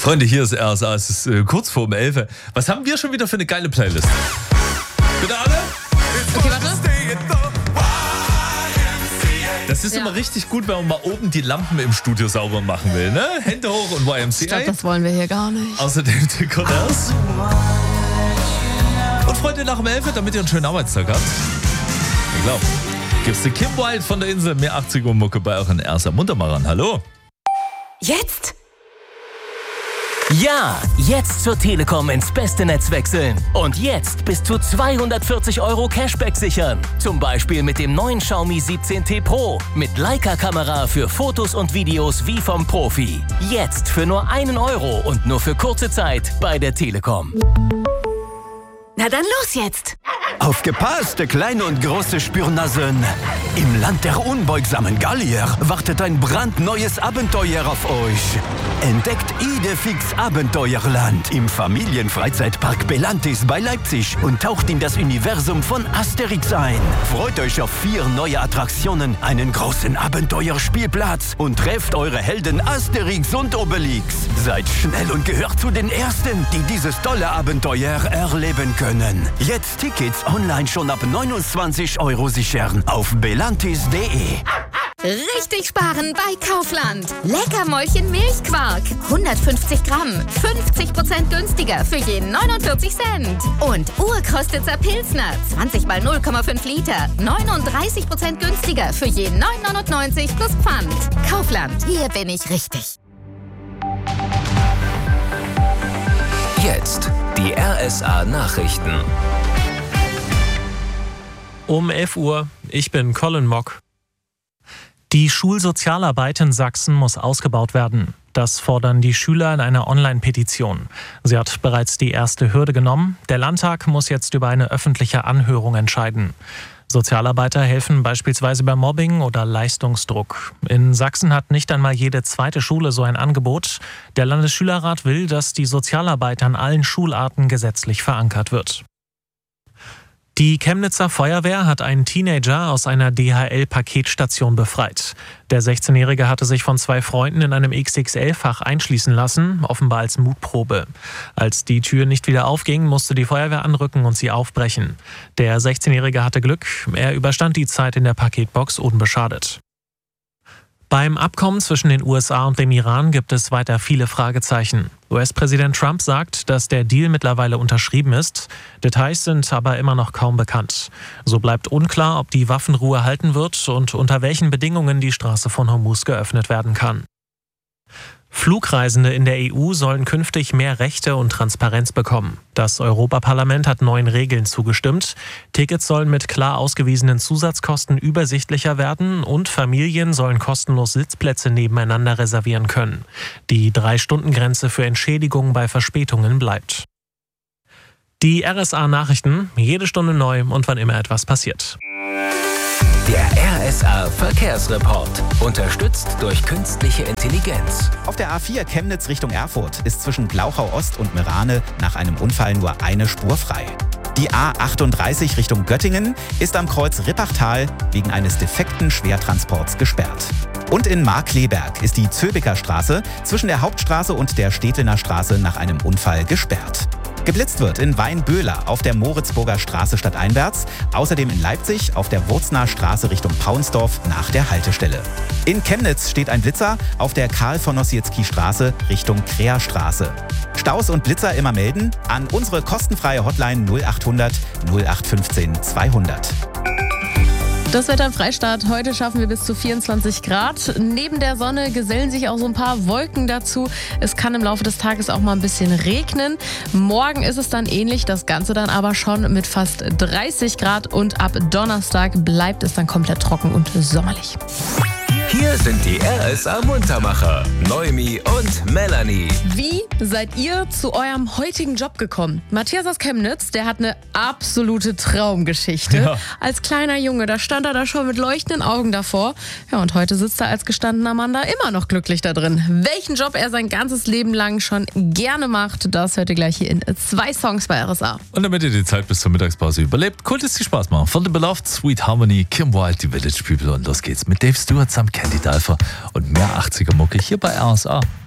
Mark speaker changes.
Speaker 1: Freunde, hier ist RSA, es ist kurz vor 11. Was haben wir schon wieder für eine geile Playlist? Bitte alle?
Speaker 2: Okay, warte.
Speaker 1: Das ist immer richtig gut, wenn man mal oben die Lampen im Studio sauber machen will, ne? Hände hoch und YMCA.
Speaker 2: Ich glaube, das wollen wir hier gar nicht.
Speaker 1: Außerdem die Connors. Und Freunde, nach dem 11, damit ihr einen schönen Arbeitstag habt. Ich glaube, gibt's die Kim Wilde von der Insel, mehr 80 Uhr Mucke bei euren RSA Muntermachern. Hallo.
Speaker 3: Jetzt? Ja, jetzt zur Telekom ins beste Netz wechseln. Und jetzt bis zu 240 € Cashback sichern. Zum Beispiel mit dem neuen Xiaomi 17T Pro. Mit Leica-Kamera für Fotos und Videos wie vom Profi. Jetzt für nur 1 € und nur für kurze Zeit bei der Telekom.
Speaker 4: Na dann los jetzt!
Speaker 5: Aufgepasst, kleine und große Spürnasen. Im Land der unbeugsamen Gallier wartet ein brandneues Abenteuer auf euch. Entdeckt Idefix Abenteuerland im Familienfreizeitpark Belantis bei Leipzig und taucht in das Universum von Asterix ein. Freut euch auf 4 neue Attraktionen, einen großen Abenteuerspielplatz und trefft eure Helden Asterix und Obelix. Seid schnell und gehört zu den Ersten, die dieses tolle Abenteuer erleben können. Jetzt Tickets online schon ab 29 € sichern auf belantis.de.
Speaker 4: Richtig sparen bei Kaufland. Leckermäulchen Milchquark. 150 Gramm. 50% günstiger für je 49 Cent. Und Urkostitzer Pilsner. 20 mal 0,5 Liter. 39% günstiger für je 9,99 plus Pfand. Kaufland. Hier bin ich richtig.
Speaker 3: Jetzt die RSA Nachrichten.
Speaker 6: Um 11 Uhr, ich bin Colin Mock. Die Schulsozialarbeit in Sachsen muss ausgebaut werden. Das fordern die Schüler in einer Online-Petition. Sie hat bereits die erste Hürde genommen. Der Landtag muss jetzt über eine öffentliche Anhörung entscheiden. Sozialarbeiter helfen beispielsweise bei Mobbing oder Leistungsdruck. In Sachsen hat nicht einmal jede zweite Schule so ein Angebot. Der Landesschülerrat will, dass die Sozialarbeit an allen Schularten gesetzlich verankert wird. Die Chemnitzer Feuerwehr hat einen Teenager aus einer DHL-Paketstation befreit. Der 16-Jährige hatte sich von 2 Freunden in einem XXL-Fach einschließen lassen, offenbar als Mutprobe. Als die Tür nicht wieder aufging, musste die Feuerwehr anrücken und sie aufbrechen. Der 16-Jährige hatte Glück, er überstand die Zeit in der Paketbox unbeschadet. Beim Abkommen zwischen den USA und dem Iran gibt es weiter viele Fragezeichen. US-Präsident Trump sagt, dass der Deal mittlerweile unterschrieben ist. Details sind aber immer noch kaum bekannt. So bleibt unklar, ob die Waffenruhe halten wird und unter welchen Bedingungen die Straße von Hormuz geöffnet werden kann. Flugreisende in der EU sollen künftig mehr Rechte und Transparenz bekommen. Das Europaparlament hat neuen Regeln zugestimmt. Tickets sollen mit klar ausgewiesenen Zusatzkosten übersichtlicher werden und Familien sollen kostenlos Sitzplätze nebeneinander reservieren können. Die 3-Stunden-Grenze für Entschädigungen bei Verspätungen bleibt. Die RSA-Nachrichten, jede Stunde neu und wann immer etwas passiert.
Speaker 3: Der RSA Verkehrsreport. Unterstützt durch künstliche Intelligenz.
Speaker 7: Auf der A4 Chemnitz Richtung Erfurt ist zwischen Blauchau Ost und Merane nach einem Unfall nur eine Spur frei. Die A38 Richtung Göttingen ist am Kreuz Rippachtal wegen eines defekten Schwertransports gesperrt. Und in Markkleeberg ist die Zöbiker Straße zwischen der Hauptstraße und der Stedtlener Straße nach einem Unfall gesperrt. Geblitzt wird in Weinböhler auf der Moritzburger Straße stadteinwärts, außerdem in Leipzig auf der Wurzner Straße Richtung Paunsdorf nach der Haltestelle. In Chemnitz steht ein Blitzer auf der Karl-von-Ossietzky-Straße Richtung Kreerstraße. Staus und Blitzer immer melden an unsere kostenfreie Hotline 0800 0815 200.
Speaker 2: Das Wetter im Freistaat. Heute schaffen wir bis zu 24 Grad. Neben der Sonne gesellen sich auch so ein paar Wolken dazu. Es kann im Laufe des Tages auch mal ein bisschen regnen. Morgen ist es dann ähnlich, das Ganze dann aber schon mit fast 30 Grad. Und ab Donnerstag bleibt es dann komplett trocken und sommerlich.
Speaker 3: Hier sind die RSA Muntermacher, Noemi und Melanie.
Speaker 2: Wie seid ihr zu eurem heutigen Job gekommen? Matthias aus Chemnitz, der hat eine absolute Traumgeschichte.
Speaker 1: Ja.
Speaker 2: Als kleiner Junge, da stand er da schon mit leuchtenden Augen davor. Ja, und heute sitzt er als gestandener Mann da immer noch glücklich da drin. Welchen Job er sein ganzes Leben lang schon gerne macht, das hört ihr gleich hier in 2 Songs bei RSA.
Speaker 1: Und damit ihr die Zeit bis zur Mittagspause überlebt, cool, dass die Spaß machen. Von The Beloved, Sweet Harmony, Kim Wilde, die Village People und los geht's mit Dave Stewart samt Candy Dulfer und mehr 80er Mucke hier bei RSA.